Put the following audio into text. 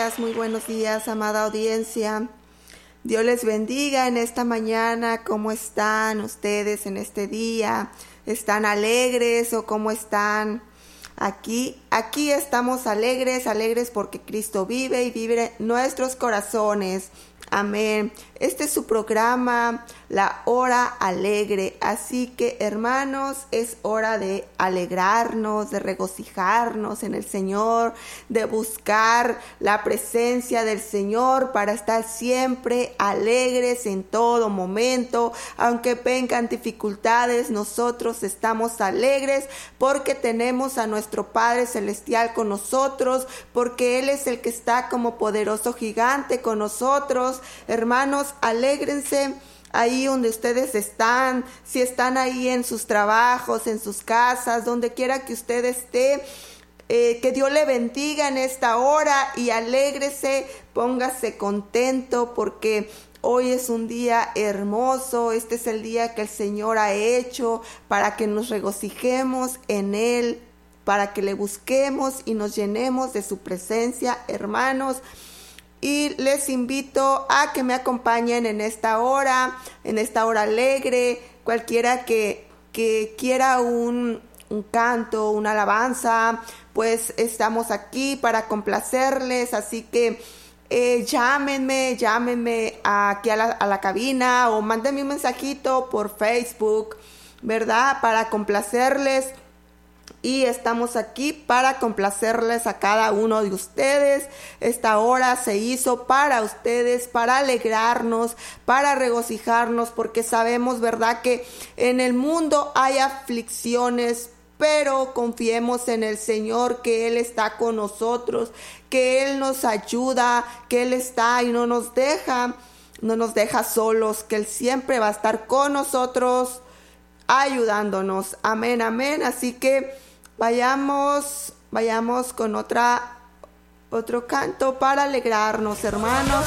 buenos días, amada audiencia. Dios les bendiga en esta mañana. ¿Cómo están ustedes en este día? ¿Están alegres o cómo están? Aquí estamos alegres porque Cristo vive y vive en nuestros corazones. Amén. Este es su programa, La Hora Alegre. Así que, hermanos, es hora de alegrarnos, de regocijarnos en el Señor, de buscar la presencia del Señor para estar siempre alegres en todo momento. Aunque vengan dificultades, nosotros estamos alegres porque tenemos a nuestro Padre Celestial con nosotros, porque Él es el que está como poderoso gigante con nosotros. Hermanos, alégrense ahí donde ustedes están, si están ahí en sus trabajos, en sus casas, donde quiera que usted esté. Que Dios le bendiga en esta hora y alégrese, póngase contento porque hoy es un día hermoso. Este es el día que el Señor ha hecho para que nos regocijemos en Él, para que le busquemos y nos llenemos de su presencia, hermanos. Y les invito a que me acompañen en esta hora alegre. Cualquiera que quiera un canto, una alabanza, pues estamos aquí para complacerles. Así que llámenme aquí a la cabina o mándenme un mensajito por Facebook, ¿verdad? Para complacerles. Y estamos aquí para complacerles a cada uno de ustedes. Esta hora se hizo para ustedes, para alegrarnos, para regocijarnos, porque sabemos, ¿verdad?, que en el mundo hay aflicciones, pero confiemos en el Señor, que Él está con nosotros, que Él nos ayuda, que Él está y no nos deja solos, que Él siempre va a estar con nosotros, ayudándonos. Amén, amén. Así que vayamos con otro canto para alegrarnos, hermanos.